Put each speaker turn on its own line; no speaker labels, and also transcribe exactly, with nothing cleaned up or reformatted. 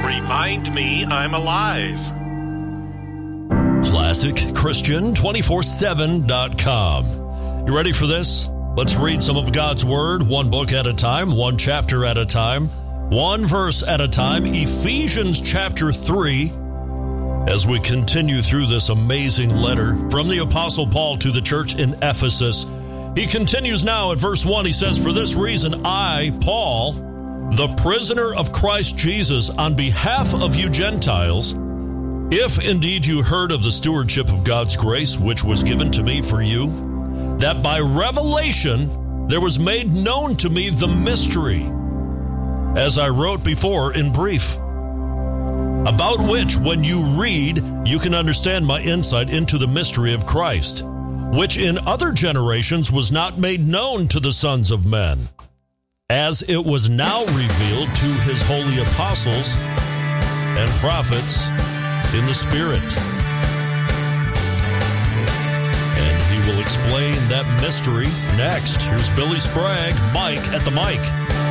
Remind me I'm alive.
Classic Christian two four seven dot com. You ready for this? Let's read some of God's Word, one book at a time, one chapter at a time, one verse at a time. Ephesians chapter three, as we continue through this amazing letter from the Apostle Paul to the church in Ephesus. He continues now at verse one. He says, "For this reason, I, Paul, the prisoner of Christ Jesus, on behalf of you Gentiles, if indeed you heard of the stewardship of God's grace, which was given to me for you, that by revelation there was made known to me the mystery, as I wrote before in brief, about which when you read, you can understand my insight into the mystery of Christ, which in other generations was not made known to the sons of men, as it was now revealed to his holy apostles and prophets in the Spirit." And he will explain that mystery next. Here's Billy Sprague, Mike at the mic.